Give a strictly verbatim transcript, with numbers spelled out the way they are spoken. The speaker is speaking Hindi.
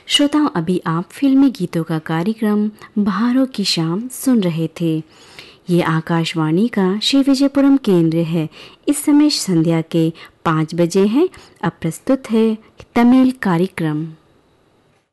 श्रोताओं, अभी आप फिल्मी गीतों का कार्यक्रम बहारों की शाम सुन रहे थे। ये आकाशवाणी का श्री विजयपुरम केंद्र है। इस समय संध्या के पाँच बजे हैं। अब प्रस्तुत है तमिल कार्यक्रम।